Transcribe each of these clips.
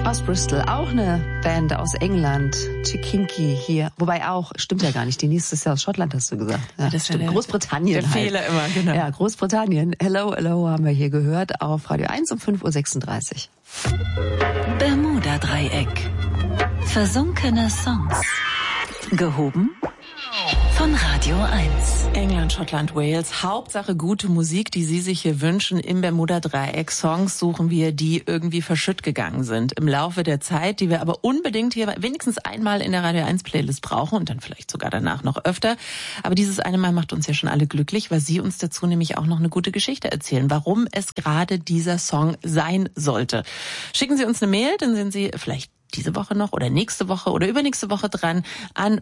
Aus Bristol, auch eine Band aus England, Chikinki hier. Wobei auch, stimmt ja gar nicht, die nächste ist ja aus Schottland, hast du gesagt. Ja, das stimmt. Der Großbritannien der halt. Fehler immer, genau. Ja, Großbritannien. Hello, hello haben wir hier gehört auf Radio 1 um 5:36 Uhr. Bermuda-Dreieck. Versunkene Songs. Gehoben von Radio 1. England, Schottland, Wales. Hauptsache gute Musik, die Sie sich hier wünschen. Im Bermuda-Dreieck Songs suchen wir, die irgendwie verschütt gegangen sind im Laufe der Zeit, die wir aber unbedingt hier wenigstens einmal in der Radio 1 Playlist brauchen und dann vielleicht sogar danach noch öfter. Aber dieses eine Mal macht uns ja schon alle glücklich, weil Sie uns dazu nämlich auch noch eine gute Geschichte erzählen, warum es gerade dieser Song sein sollte. Schicken Sie uns eine Mail, dann sind Sie vielleicht diese Woche noch oder nächste Woche oder übernächste Woche dran an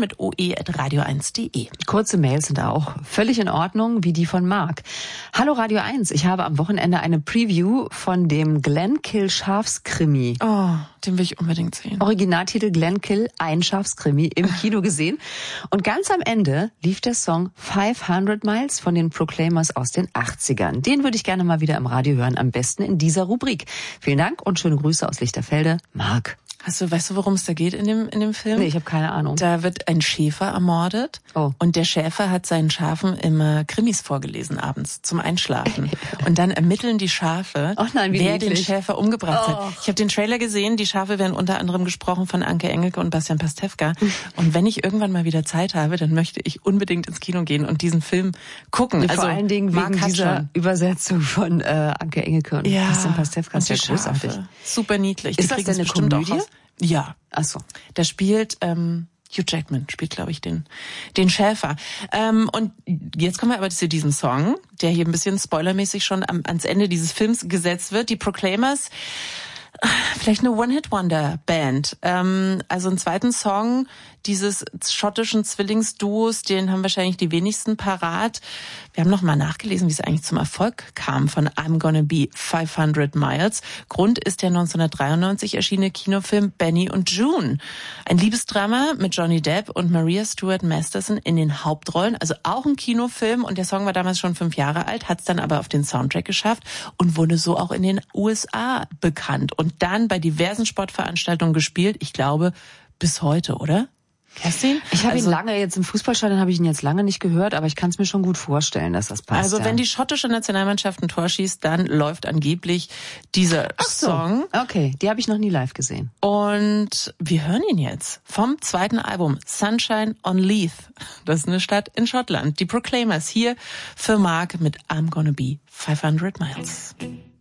schönmitoe@radio1.de. Kurze Mails sind auch völlig in Ordnung, wie die von Marc. Hallo Radio 1, ich habe am Wochenende eine Preview von dem Glenkill Schafskrimi. Oh, den will ich unbedingt sehen. Originaltitel Glenkill, ein Schafskrimi, im Kino gesehen. Und ganz am Ende lief der Song 500 Miles von den Proclaimers aus den 80ern. Den würde ich gerne mal wieder im Radio hören, am besten in dieser Rubrik. Vielen Dank und schöne Grüße aus Lichterfelde, Marc. Weißt du, worum es da geht in dem Film? Nee, ich habe keine Ahnung. Da wird ein Schäfer ermordet. Oh. Und der Schäfer hat seinen Schafen immer Krimis vorgelesen abends zum Einschlafen. Und dann ermitteln die Schafe, wer den Schäfer umgebracht hat. Ich habe den Trailer gesehen, die Schafe werden unter anderem gesprochen von Anke Engelke und Bastian Pastewka. Und wenn ich irgendwann mal wieder Zeit habe, dann möchte ich unbedingt ins Kino gehen und diesen Film gucken. Ja, vor allen Dingen wegen dieser Übersetzung von Anke Engelke und Bastian Pastewka. Und die großartig. Super niedlich. Ist das denn eine Komödie? Ja. Ach so. Da spielt Hugh Jackman spielt, glaube ich, den Schäfer. Und jetzt kommen wir aber zu diesem Song, der hier ein bisschen spoilermäßig schon ans Ende dieses Films gesetzt wird. Die Proclaimers, vielleicht eine One-Hit-Wonder-Band. Also einen zweiten Song dieses schottischen Zwillingsduos, den haben wahrscheinlich die wenigsten parat. Wir haben noch mal nachgelesen, wie es eigentlich zum Erfolg kam von I'm Gonna Be 500 Miles. Grund ist der 1993 erschienene Kinofilm Benny und June. Ein Liebesdrama mit Johnny Depp und Maria Stuart Masterson in den Hauptrollen. Also auch ein Kinofilm, und der Song war damals schon 5 Jahre alt, hat es dann aber auf den Soundtrack geschafft und wurde so auch in den USA bekannt. Und dann bei diversen Sportveranstaltungen gespielt. Ich glaube, bis heute, oder? Kerstin? Ich habe ihn lange, jetzt im Fußballstadion habe ich ihn jetzt lange nicht gehört, aber ich kann es mir schon gut vorstellen, dass das passt. Also wenn die schottische Nationalmannschaft ein Tor schießt, dann läuft angeblich dieser Song. Okay, die habe ich noch nie live gesehen. Und wir hören ihn jetzt vom zweiten Album Sunshine on Leith. Das ist eine Stadt in Schottland. Die Proclaimers hier für Marc mit I'm Gonna Be 500 Miles.